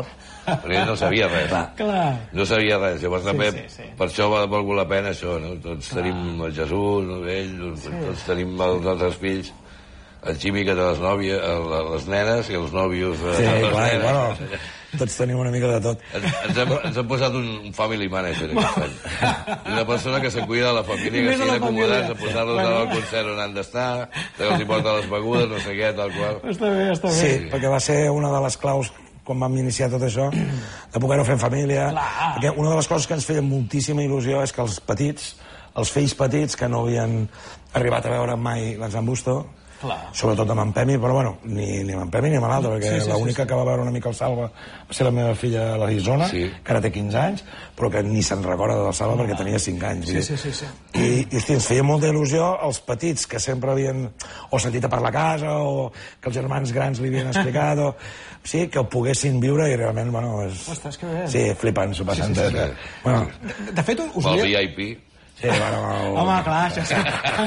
tot. Perquè ell no sabia res. No sabia res. Llavors també, per això va valgut la pena això, no? Tots tenim el Jesús, ell, tots tenim els nostres fills, el Ximi que té les nenes i els nòvios de les nenes. Bueno, tots tenim una mica de tot. Ens han posat un family manager aquest any. Una persona que se cuida de la família, que sigui d'acomodar-se, a posar-los al concert on han d'estar, que els hi porta les begudes, no sé què, tal qual. Està bé. Sí, perquè va ser una de les claus quan vam iniciar tot això, de poder-ho fer en família. Perquè una de les coses que ens feia moltíssima il·lusió és que els petits, els fills petits, que no havien arribat a veure mai l'Ensemble Busto, sobretot amb en Pemi, però bueno, ni amb en Pemi ni amb l'altre, perquè l'única que va veure una mica el Salva va ser la meva filla l'Arizona, que ara té 15 anys, però que ni se'n recorda del Salva perquè tenia 5 anys. I hosti, ens feia molta il·lusió els petits que sempre havien o sentit a parlar a casa o que els germans grans li havien explicat o sí, que ho poguessin viure i realment, bueno, és... Ostres, que bé. Sí, flipant, s'ho passen. Bueno, de fet, us volia... El VIP. Sí, bueno... Home, clar, això sí.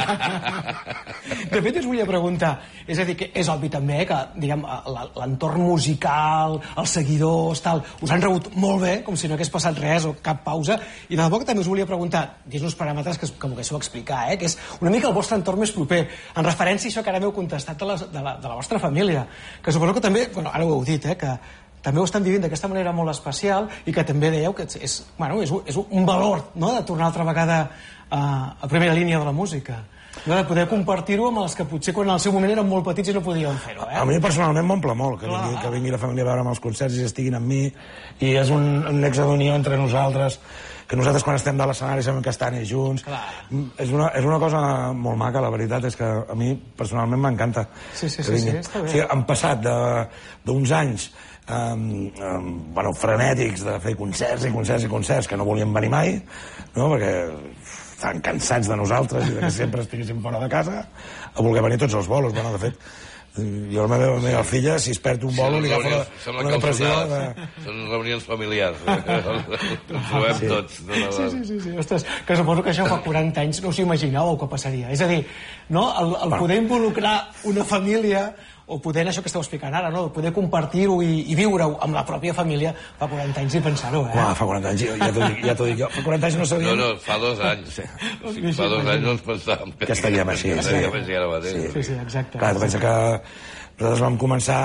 De fet, us volia preguntar, és a dir, que és obvi també que, diguem, l'entorn musical, els seguidors, tal, us han rebut molt bé, com si no hagués passat res o cap pausa, i de debò que també us volia preguntar, dins uns paràmetres que volguéssiu explicar, que és una mica el vostre entorn més proper, en referència a això que ara m'heu contestat de la vostra família, que suposo que també, bueno, ara ho heu dit, que també ho estan vivint d'aquesta manera molt especial i que també dèieu que és un valor, no?, de tornar altra vegada a primera línia de la música, de poder compartir-ho amb els que potser quan al seu moment eren molt petits i no podien fer-ho. A mi personalment m'omple molt que vingui la família a veure'm als concerts i estiguin amb mi, i és un nexe d'unió entre nosaltres, que nosaltres quan estem de l'escenari sabem que estan ells junts. És una cosa molt maca, la veritat és que a mi personalment m'encanta. Sí, està bé. Han passat d'uns anys frenètics de fer concerts que no volien venir mai, no? Perquè estan cansats de nosaltres i que sempre estiguéssim fora de casa, a voler venir tots els bolos. Bueno, de fet, jo la meva filla, si es perd un bolo, li agafa una depressió. Són reunions familiars. Ens trobem tots. Sí. Ostres, que suposo que això fa 40 anys no us imaginàveu el que passaria. És a dir, el poder involucrar una família o poder això que esteu explicant ara, no? Poder compartir-ho i viure-ho amb la pròpia família fa 40 anys i pensar-ho, Fa 40 anys, ja t'ho dic jo. Fa 40 anys no sabíem... No, fa 2 anys. Fa 2 anys no ens pensàvem que estaríem així. Sí, exacte. Clar, pensa que nosaltres vam començar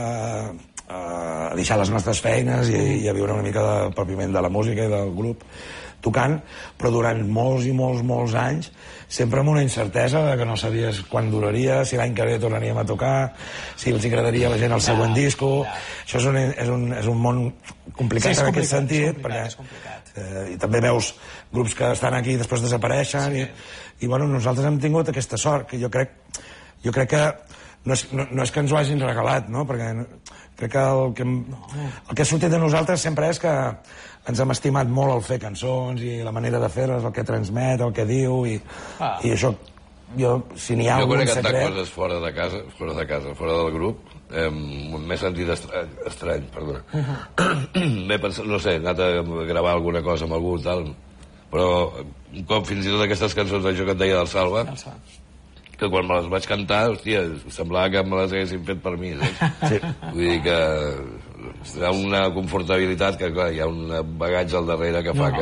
a deixar les nostres feines i a viure una mica de pròpiament de la música i del grup tocant, però durant molts i molts anys sempre amb una incertesa de que no sabies quan duraria, si l'any que ve tornaríem a tocar, si els agradaria a la gent el següent disco. Això és un món complicat en aquest sentit, perquè i també veus grups que estan aquí i després desapareixen, i bueno, nosaltres hem tingut aquesta sort, que jo crec que no és que ens ho hagin regalat, no? Perquè crec que el que ha sortit de nosaltres sempre és que ens hem estimat molt el fer cançons i la manera de fer-les, el que transmet, el que diu, i això, si n'hi ha algun secret... Jo quan he cantat coses fora de casa, fora del grup, m'he sentit estrany, perdona. M'he pensat, no sé, he anat a gravar alguna cosa amb algú, tal, però un cop fins i tot aquestes cançons d'això que et deia del Salva, que quan me les vaig cantar, hòstia, semblava que me les haguessin fet per mi, saps? Vull dir que hi ha una confortabilitat que, clar, hi ha un bagatge al darrere que fa que...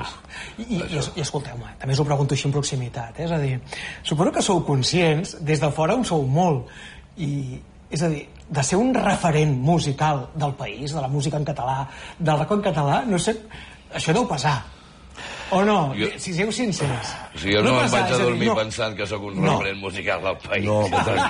I escolteu-me, també us ho pregunto així en proximitat, és a dir, suposo que sou conscients, des de fora ho sou molt, i és a dir, de ser un referent musical del país, de la música en català, del rock en català, no sé, això deu pesar. O no? Si sigueu sincers. Jo no em vaig a dormir pensant que sóc un referent musical del país. No,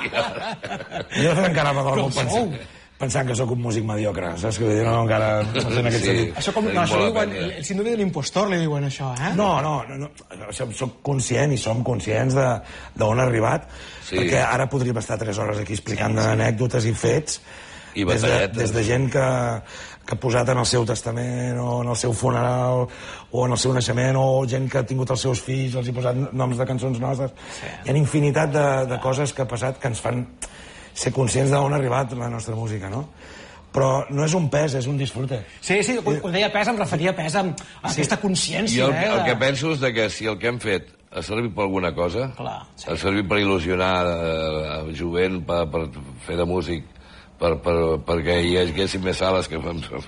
jo encara m'adormo pensant que sóc un músic mediocre, saps? Que no, encara no sé en aquest sentit. Això com diuen, el síndrome de l'impostor li diuen això, No, soc conscient i som conscients d'on ha arribat, perquè ara podríem estar 3 hores aquí explicant anècdotes i fets des de gent que ha posat en el seu testament o en el seu funeral o en el seu naixement, o gent que ha tingut els seus fills, els ha posat noms de cançons nostres. Hi ha infinitat de coses que ha passat que ens fan ser conscients d'on ha arribat la nostra música, no? Però no és un pes, és un disfrute. Sí, quan deia pes em referia a pes amb aquesta consciència. Jo el que penso és que si el que hem fet ha servit per alguna cosa, ha servit per il·lusionar el jovent, per fer de músic, perquè hi haguessin més sales que